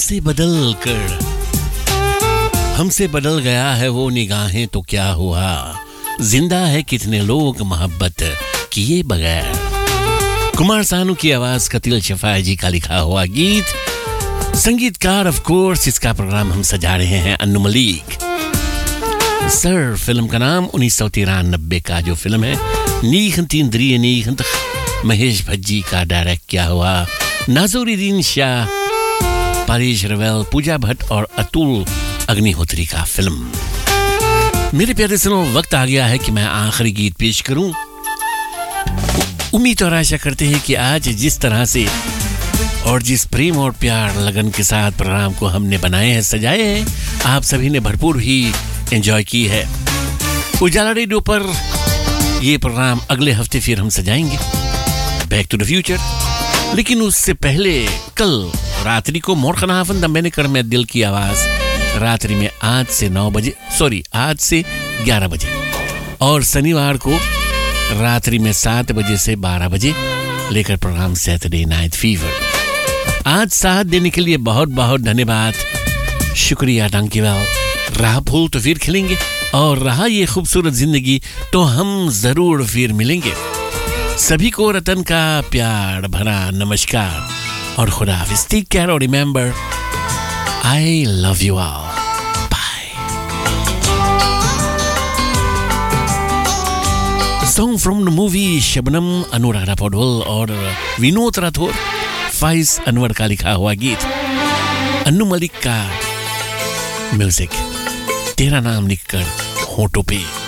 हमसे बदल बदल गया है वो निगाहें तो क्या हुआ, जिंदा है कितने लोग मोहब्बत किए बगैर। कुमार सानू की आवाज कतिल शफाई जी का लिखा हुआ गीत। संगीतकार ऑफ कोर्स इसका प्रोग्राम हम सजा रहे हैं अन्नू मलिक। सर फिल्म का नाम 1993 का जो फिल्म है नीखंत महेश भज्जी का डायरेक्ट किया हुआ, नाज़ुरुद्दीन शाह, परेश रवल, पूजा भट्ट और अतुल अग्निहोत्री का फिल्म। मेरे प्यारे सुनो, वक्त आ गया है कि मैं आखिरी गीत पेश करूं। उम्मीद और आशा करते हैं कि आज जिस तरह से और जिस प्रेम और प्यार लगन के साथ प्रोग्राम को हमने बनाए हैं, सजाए हैं, आप सभी ने भरपूर ही एंजॉय की है। उजाला रेडियो पर ये प्रोग्राम अगले हफ्ते फिर हम सजाएंगे, बैक टू द फ्यूचर। लेकिन उससे पहले कल रात्रि को मोरखनाफन मैंने कर में दिल की आवाज रात्रि में आज से 11 बजे और शनिवार को रात्रि में 7 बजे से 12 बजे लेकर प्रोग्राम सैटरडे नाइट फीवर। आज साथ देने के लिए बहुत बहुत धन्यवाद, शुक्रिया, थैंक्यू। रहा फूल तो फिर खिलेंगे और रहा ये खूबसूरत जिंदगी तो हम जरूर फिर मिलेंगे। सभी को रतन का प्यार भरा नमस्कार और खुदा हाफिज़। टेक केयर और remember, I love you all. Song from the movie Shabnam, Anuradha Paudwal और विनोद राठौर, फाइज अनवर का लिखा हुआ गीत, अन्नू मलिक का म्यूजिक, तेरा नाम लिखकर होठों पे।